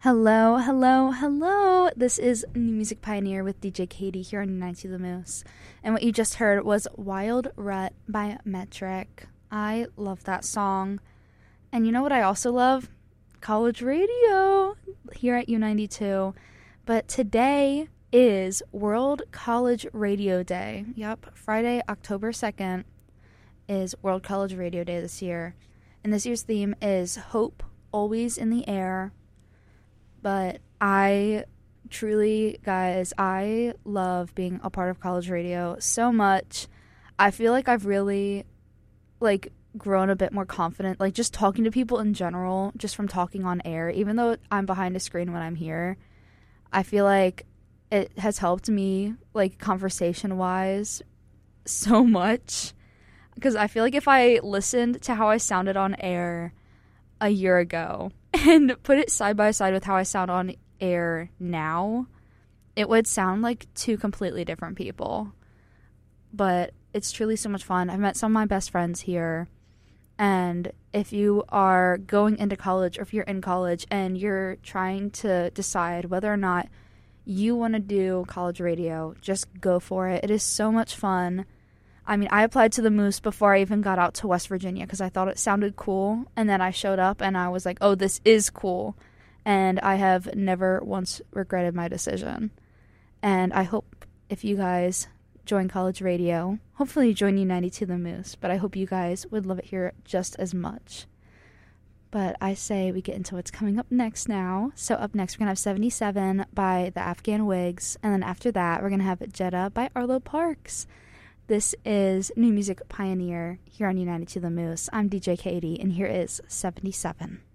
Hello, hello, hello. This is New Music Pioneer with DJ Katie here on United the Moose. And what you just heard was Wild Rut by Metric. I love that song. And you know what I also love? College radio here at U92. But today is World College Radio Day. Yep, Friday, October 2nd is World College Radio Day this year. And this year's theme is Hope Always in the Air. But I truly, guys, I love being a part of college radio so much. I feel like I've really, grown a bit more confident, just talking to people in general, just from talking on air, even though I'm behind a screen when I'm here. I feel like it has helped me, conversation-wise, so much. Because I feel like if I listened to how I sounded on air a year ago and put it side by side with how I sound on air now, it would sound like two completely different people. But it's truly so much fun. I've met some of my best friends here. And if you are going into college or if you're in college and you're trying to decide whether or not you want to do college radio, just go for it. It is so much fun. I mean, I applied to the Moose before I even got out to West Virginia because I thought it sounded cool. And then I showed up and I was like, oh, this is cool. And I have never once regretted my decision. And I hope if you guys join college radio, hopefully you join U92 The Moose, but I hope you guys would love it here just as much. But I say we get into what's coming up next now. So up next, we're going to have 77 by the Afghan Wigs. And then after that, we're going to have Jeddah by Arlo Parks. This is New Music Pioneer here on United to the Moose. I'm DJ Katie, and here is 77.